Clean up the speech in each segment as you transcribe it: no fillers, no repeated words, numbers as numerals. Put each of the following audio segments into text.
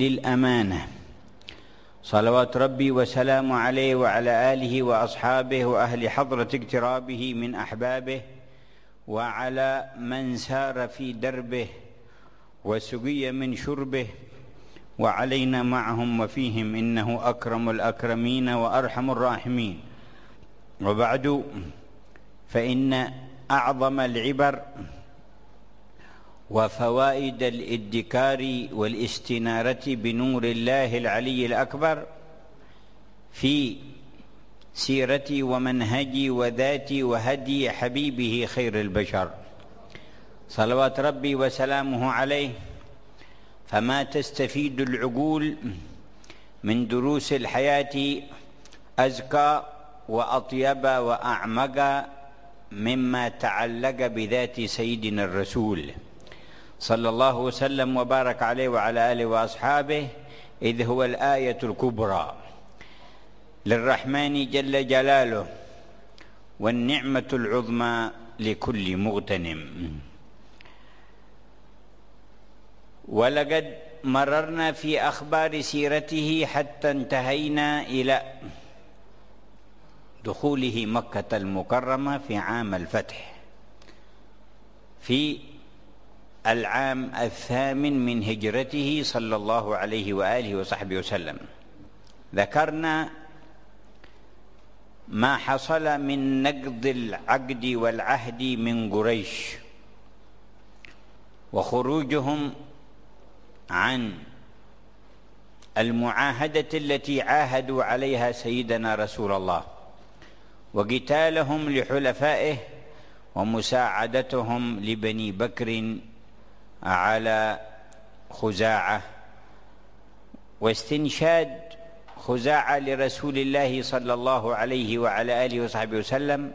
للأمانة، صلوات ربي وسلامه عليه وعلى آله وأصحابه وأهل حضرة اقترابه من أحبابه، وعلى من سار في دربه وسقي من شربه، وعلينا معهم وفيهم، إنه أكرم الأكرمين وأرحم الراحمين. وبعد، فإن أعظم العبر وفوائد الادكار والاستنارة بنور الله العلي الأكبر في سيرة ومنهج وذات وهدي حبيبه خير البشر صلوات ربي وسلامه عليه، فما تستفيد العقول من دروس الحياة أزكى وأطيب وأعمق مما تعلق بذات سيدنا الرسول صلى الله وسلم وبارك عليه وعلى آله وأصحابه، إذ هو الآية الكبرى للرحمن جل جلاله والنعمة العظمى لكل مغتنم. ولقد مررنا في أخبار سيرته حتى انتهينا إلى دخوله مكة المكرمة في عام الفتح في العام 8 من هجرته صلى الله عليه وآله وصحبه وسلم. ذكرنا ما حصل من نقض العقد والعهد من قريش وخروجهم عن المعاهدة التي عاهدوا عليها سيدنا رسول الله، وقتالهم لحلفائه، ومساعدتهم لبني بكر على خزاعة، واستنشاد خزاعة لرسول الله صلى الله عليه وعلى آله وصحبه وسلم،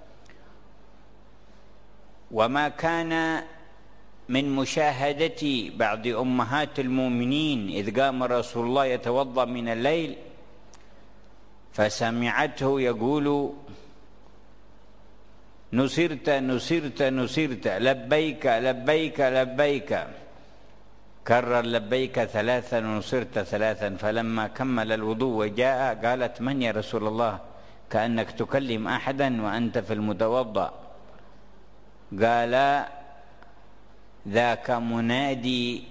وما كان من مشاهدة بعض أمهات المؤمنين إذ قام رسول الله يتوضأ من الليل فسمعته يقول: نصرت نصرت نصرت، لبيك لبيك لبيك، كرر لبيك 3 ونصرت 3. فلما كمل الوضوء وجاء قالت: من يا رسول الله؟ كأنك تكلم أحدا وأنت في المتوضأ. قال: ذاك منادي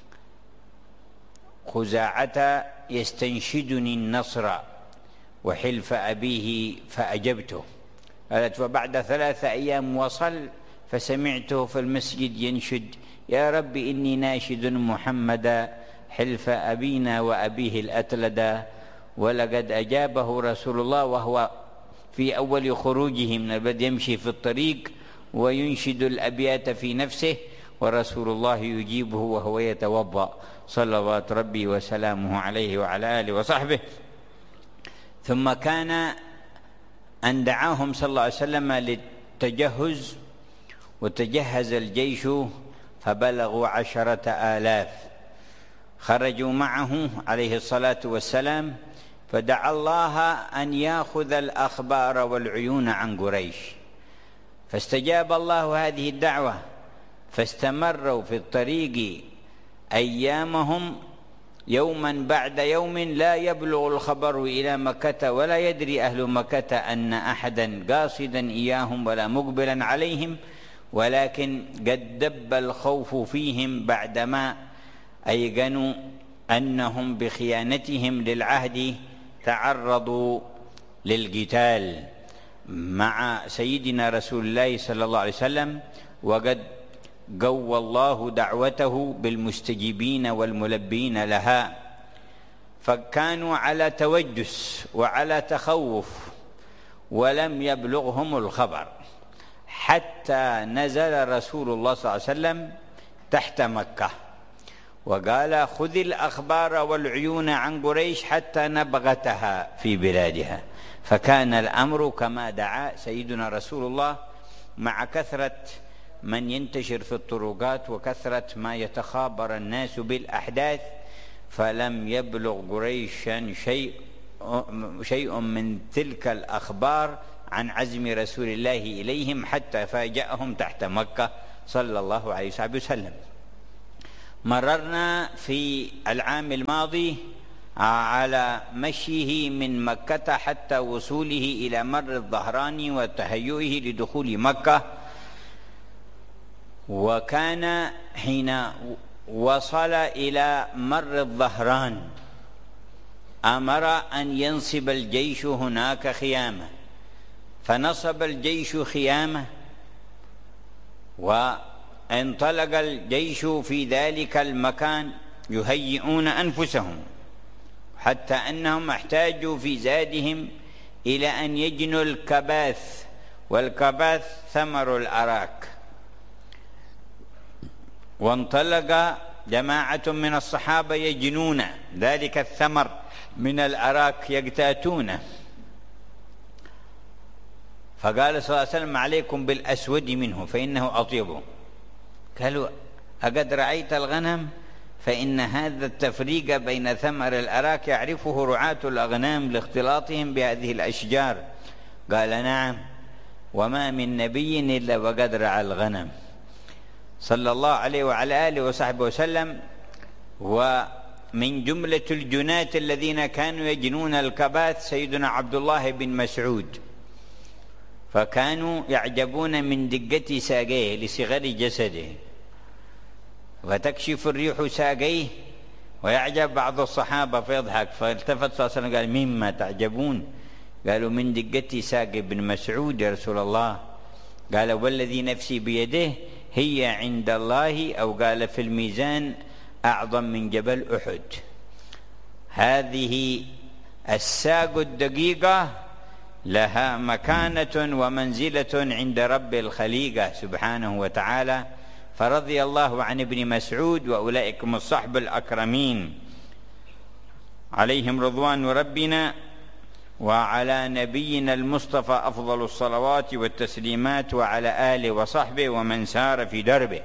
خزاعة يستنشدني النصر وحلف أبيه فأجبته. قالت: وبعد 3 أيام وصل فسمعته في المسجد ينشد: يا رب إني ناشد محمدا حلف أبينا وأبيه الأتلدا. ولقد أجابه رسول الله وهو في أول خروجه من البلد، يمشي في الطريق وينشد الأبيات في نفسه، ورسول الله يجيبه وهو يتوضأ صلوات ربي وسلامه عليه وعلى آله وصحبه. ثم كان أن دعاهم صلى الله عليه وسلم للتجهز، وتجهز الجيش فبلغوا 10,000. خرجوا معه عليه الصلاة والسلام، فدعا الله أن يأخذ الأخبار والعيون عن قريش، فاستجاب الله هذه الدعوة، فاستمروا في الطريق أيامهم يوما بعد يوم، لا يبلغ الخبر إلى مكة، ولا يدري أهل مكة أن أحدا قاصدا إياهم ولا مقبلا عليهم، ولكن قد دب الخوف فيهم بعدما أيقنوا أنهم بخيانتهم للعهد تعرضوا للقتال مع سيدنا رسول الله صلى الله عليه وسلم، وقد قوى الله دعوته بالمستجيبين والملبين لها، فكانوا على توجس وعلى تخوف، ولم يبلغهم الخبر حتى نزل رسول الله صلى الله عليه وسلم تحت مكة وقال: خذ الأخبار والعيون عن قريش حتى نبغتها في بلادها. فكان الأمر كما دعا سيدنا رسول الله، مع كثرة من ينتشر في الطرقات وكثرة ما يتخابر الناس بالأحداث، فلم يبلغ قريشا شيء من تلك الأخبار عن عزم رسول الله إليهم، حتى فاجأهم تحت مكة صلى الله عليه وسلم. مررنا في العام الماضي على مشيه من مكة حتى وصوله إلى مر الظهران وتهيئه لدخول مكة. وكان حين وصل إلى مر الظهران أمر أن ينصب الجيش هناك خيامة، فنصب الجيش خيامة وانطلق الجيش في ذلك المكان يهيئون أنفسهم، حتى أنهم احتاجوا في زادهم إلى أن يجنوا الكباث، والكباث ثمر الأراك. وانطلق جماعة من الصحابة يجنون ذلك الثمر من الأراك يقتاتونه، فقال صلى الله عليه وسلم: عليكم بالأسود منه فإنه أطيبه. قالوا: أقد رأيت الغنم؟ فإن هذا التفريق بين ثمر الأراك يعرفه رعاة الأغنام لاختلاطهم بهذه الأشجار. قال: نعم، وما من نبي إلا وقد رعى الغنم صلى الله عليه وعلى آله وصحبه وسلم. ومن جملة الجناة الذين كانوا يجنون الكباث سيدنا عبد الله بن مسعود، فكانوا يعجبون من دقة ساقيه لصغر جسده، وتكشف الريح ساقيه ويعجب بعض الصحابة فيضحك، فالتفت صلى الله عليه وسلم قال: مما تعجبون؟ قالوا: من دقة ساق ابن مسعود يا رسول الله. قال: والذي نفسي بيده هي عند الله، أو قال في الميزان، أعظم من جبل أحد. هذه الساق الدقيقة لها مكانة ومنزلة عند رب الخليقة سبحانه وتعالى، فرضي الله عن ابن مسعود وأولئكم الصحب الأكرمين عليهم رضوان ربنا. وعلى نبينا المصطفى أفضل الصلوات والتسليمات، وعلى آله وصحبه ومن سار في دربه.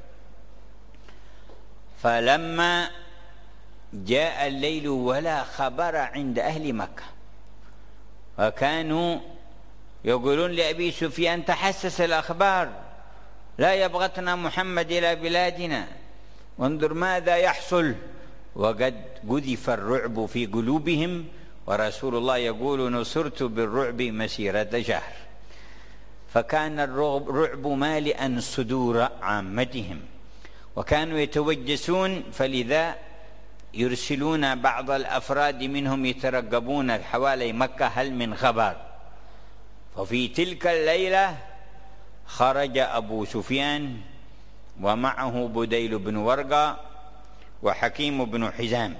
فلما جاء الليل ولا خبر عند أهل مكة، وكانوا يقولون لأبي سفيان: تحسس الأخبار، لا يبغتنا محمد إلى بلادنا، وانظر ماذا يحصل. وقد قذف الرعب في قلوبهم، ورسول الله يقول: نصرت بالرعب مسيرة شهر. فكان الرعب مالئا صدور عامتهم، وكانوا يتوجسون، فلذا يرسلون بعض الأفراد منهم يترقبون حوالي مكة هل من خبر. ففي تلك الليلة خرج أبو سفيان ومعه بديل بن ورقة وحكيم بن حزام،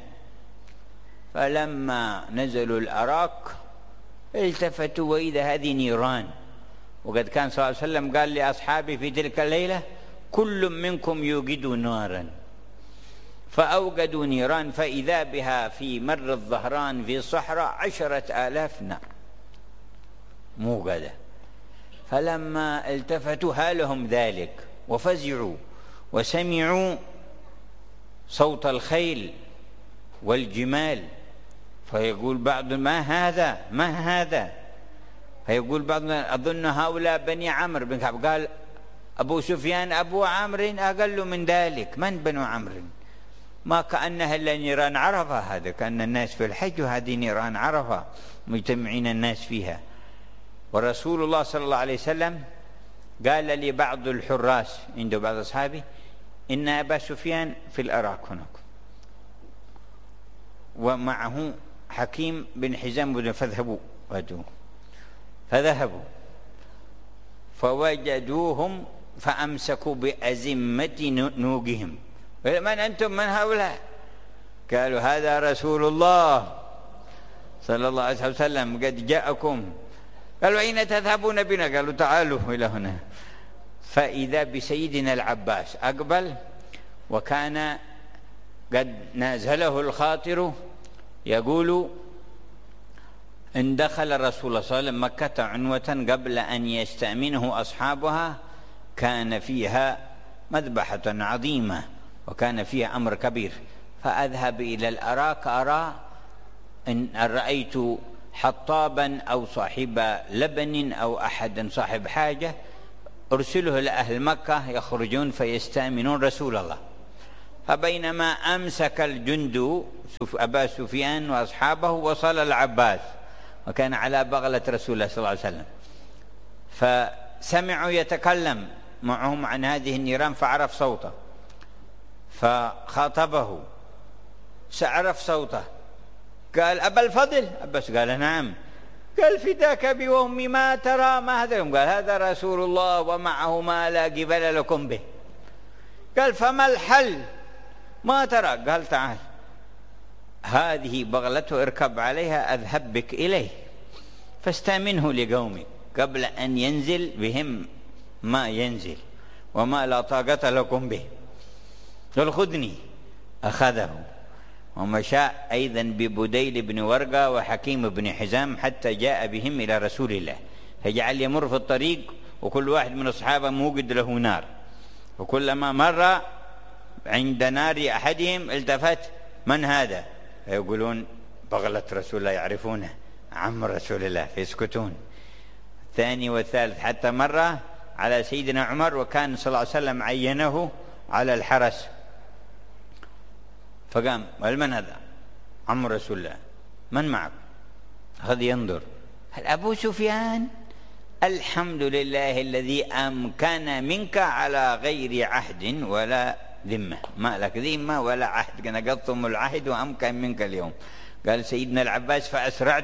فلما نزلوا الأراك التفتوا وإذا هذه نيران. وقد كان صلى الله عليه وسلم قال لأصحابه في تلك الليلة: كل منكم يوقد نارا، فأوقدوا نيران، فإذا بها في مر الظهران في الصحراء 10,000 نار موقدة. فلما التفتوا هالهم ذلك وفزعوا وسمعوا صوت الخيل والجمال، فيقول بعض: ما هذا ما هذا؟ فيقول بعض: أظن هؤلاء بني عمرو بن كعب. قال أبو سفيان: أبو عمرو أقل من ذلك. من بنو عمرو؟ ما كأنها إلا نيران عرفة، هذا كأن الناس في الحج، وهذه نيران عرفة مجتمعين الناس فيها. ورسول الله صلى الله عليه وسلم قال لبعض الحراس عند بعض أصحابه: إن أبا سفيان في الأراك هناك، ومعه حكيم بن حزام، فاذهبوا. فذهبوا فوجدوهم فأمسكوا بأزمة نوقهم: من أنتم؟ من هؤلاء؟ قالوا: هذا رسول الله صلى الله عليه وسلم قد جاءكم. قالوا: أين تذهبون بنا؟ قالوا: تعالوا إلى هنا. فإذا بسيدنا العباس أقبل، وكان قد نازله الخاطر، يقول: إن دخل رسول الله صلى الله عليه وسلم مكة عنوة قبل أن يستأمنه أصحابها كان فيها مذبحة عظيمة، وكان فيها أمر كبير، فأذهب إلى الأراك أرى إن رأيت حطابا أو صاحب لبن أو أحد صاحب حاجة أرسله لأهل مكة يخرجون فيستأمنون رسول الله. فبينما أمسك الجند أبا سفيان وأصحابه وصل العباس، وكان على بغلة رسول الله صلى الله عليه وسلم، فسمعوا يتكلم معهم عن هذه النيران فعرف صوته، فخاطبه، سعرف صوته، قال: أبا الفضل؟ عباس قال: نعم. قال: فداك بوامي، ما ترى ما هذا؟ قال: هذا رسول الله ومعه ما لا قبل لكم به. قال: فما الحل؟ ما ترى؟ قال: تعال، هذه بغلته، اركب عليها أذهب بك إليه فاستأمنه لقومك قبل أن ينزل بهم ما ينزل وما لا طاقة لكم به. قال: خذني. أخذه ومشى أيضا ببديل بن ورقة وحكيم بن حزام حتى جاء بهم إلى رسول الله، فجعل يمر في الطريق وكل واحد من الصحابة موجد له نار، وكلما مر عند نار أحدهم التفت: من هذا؟ فيقولون: بغلة رسول الله، يعرفونه، عم رسول الله، فيسكتون. الثاني والثالث حتى مر على سيدنا عمر، وكان صلى الله عليه وسلم عينه على الحرس، فقام: قال: من هذا؟ عم رسول الله. من معك؟ أخذ ينظر: هل أبو سفيان؟ الحمد لله الذي أمكن منك على غير عهد ولا ذمة، ما لك ذمة ولا عهد، نقضتم العهد وأمكن منك اليوم. قال سيدنا العباس: فأسرعت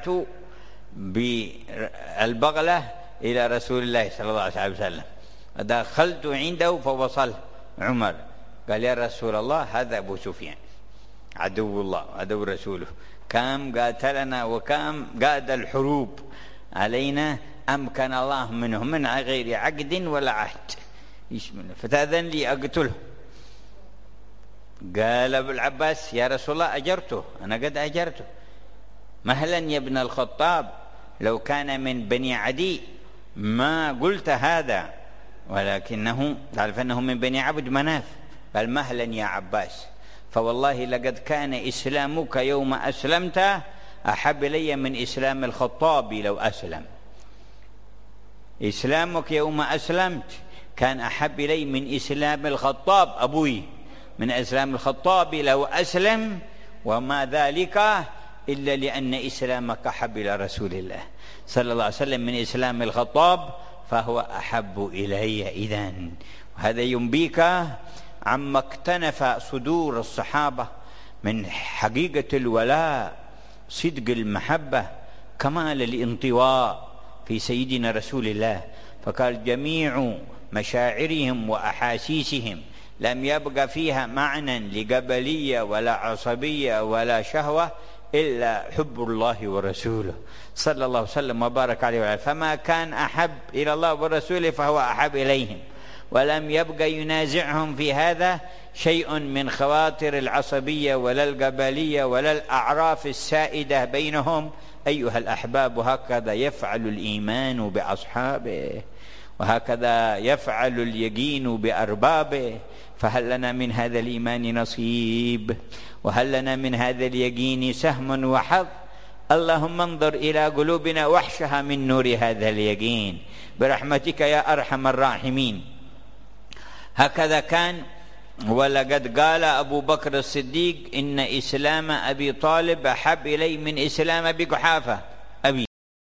بالبغلة إلى رسول الله صلى الله عليه وسلم، دخلت عنده فوصل عمر، قال: يا رسول الله، هذا أبو سفيان عدو الله عدو رسوله، كم قاتلنا وكم قاد الحروب علينا، أمكن الله منه من غير عقد ولا عهد، فتأذن لي أقتله. قال أبو العباس: يا رسول الله، أجرته، أنا قد أجرته. مهلا يا ابن الخطاب، لو كان من بني عدي ما قلت هذا، ولكنه تعرف أنه من بني عبد مناف. قال: مهلا يا عباس، فوالله لقد كان إسلامك يوم أسلمت أحب إلي من إسلام الخطاب لو أسلم. إسلامك يوم أسلمت كان أحب إلي من إسلام الخطاب أبوي، من إسلام الخطاب لو أسلم، وما ذلك إلا لأن إسلامك أحب إلى رسول الله صلى الله عليه وسلم من إسلام الخطاب، فهو أحب إلي إذن. وهذا ينبيك عما اكتنف صدور الصحابة من حقيقة الولاء، صدق المحبة، كمال الانطواء في سيدنا رسول الله. فقال: جميع مشاعرهم وأحاسيسهم لم يبقى فيها معنى لقبلية ولا عصبية ولا شهوة إلا حب الله ورسوله صلى الله وسلم وبارك عليه وعلى، فما كان أحب إلى الله ورسوله فهو أحب إليهم، ولم يبقى ينازعهم في هذا شيء من خواطر العصبية ولا القبلية ولا الأعراف السائدة بينهم. أيها الأحباب، وهكذا يفعل الإيمان بأصحابه، وهكذا يفعل اليقين بأربابه. فهل لنا من هذا الإيمان نصيب؟ وهل لنا من هذا اليقين سهم وحظ؟ اللهم انظر إلى قلوبنا واحشها من نور هذا اليقين برحمتك يا أرحم الراحمين. هكذا كان. ولقد قال أبو بكر الصديق: إن إسلام أبي طالب أحب إلي من إسلام أبي قحافة.